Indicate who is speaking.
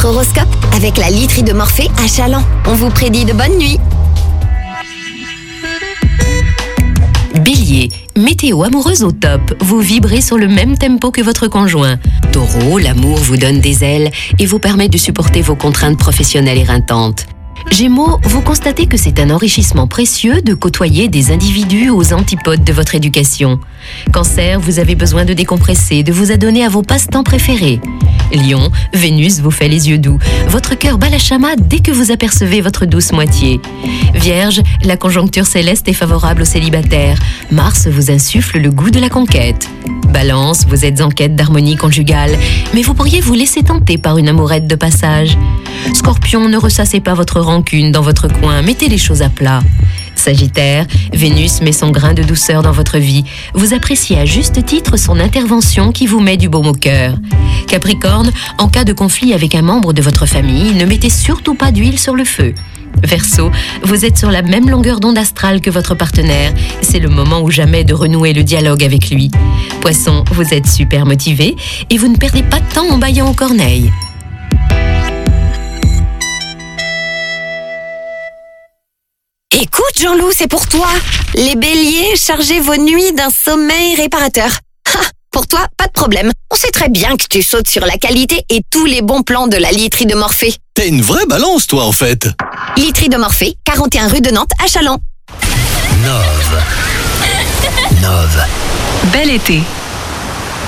Speaker 1: votre horoscope avec la literie de Morphée à Chaland. On vous prédit de bonnes nuits.
Speaker 2: Bélier, météo amoureuse au top, vous vibrez sur le même tempo que votre conjoint. Taureau, l'amour vous donne des ailes et vous permet de supporter vos contraintes professionnelles éreintantes. Gémeaux, vous constatez que c'est un enrichissement précieux de côtoyer des individus aux antipodes de votre éducation. Cancer, vous avez besoin de décompresser, de vous adonner à vos passe-temps préférés. Lion, Vénus vous fait les yeux doux. Votre cœur bat la chamade dès que vous apercevez votre douce moitié. Vierge, la conjoncture céleste est favorable aux célibataires. Mars vous insuffle le goût de la conquête. Balance, vous êtes en quête d'harmonie conjugale, mais vous pourriez vous laisser tenter par une amourette de passage. Scorpion, ne ressassez pas votre rancune dans votre coin, mettez les choses à plat. Sagittaire, Vénus met son grain de douceur dans votre vie. Vous appréciez à juste titre son intervention qui vous met du baume au cœur. Capricorne, en cas de conflit avec un membre de votre famille, ne mettez surtout pas d'huile sur le feu. Verseau, vous êtes sur la même longueur d'onde astrale que votre partenaire. C'est le moment ou jamais de renouer le dialogue avec lui. Poisson, vous êtes super motivé et vous ne perdez pas de temps en bâillant aux corneilles.
Speaker 1: Écoute Jean-Loup, c'est pour toi. Les béliers, chargez vos nuits d'un sommeil réparateur. Pour toi, pas de problème. On sait très bien que tu sautes sur la qualité et tous les bons plans de la literie de Morphée.
Speaker 3: T'es une vraie balance, toi, en fait.
Speaker 1: Literie de Morphée, 41 rue de Nantes à Chaland.
Speaker 4: Nove. Bel été.